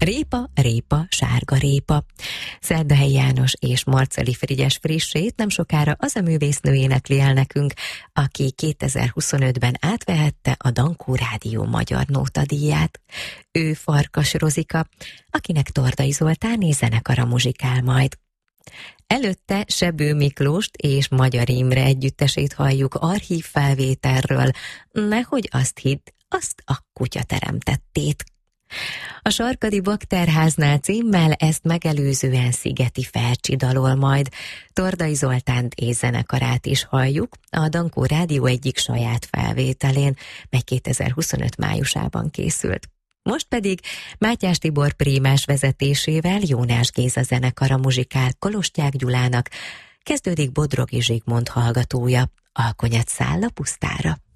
Répa, répa, sárga répa. Szerdahelyi János és Marceli Frigyes frissét nem sokára az a művésznő énekli el nekünk, aki 2025-ben átvehette a Dankó Rádió Magyar Nótadíját. Ő Farkas Rozika, akinek Tordai Zoltán és zenekara muzsikál majd. Előtte Sebő Miklóst és Magyar Imre együttesét halljuk archív felvételről, nehogy azt hidd, azt a kutya teremtettét. A Sarkadi Bakterháznál címmel ezt megelőzően Szigeti Fercsi dalol majd. Tordai Zoltánt és zenekarát is halljuk a Dankó Rádió egyik saját felvételén, mely 2025 májusában készült. Most pedig Mátyás Tibor prímás vezetésével Jónás Géza zenekara muzsikál Kolostyák Gyulának, kezdődik Bodrogi Zsigmond hallgatója, Alkonyat száll a pusztára.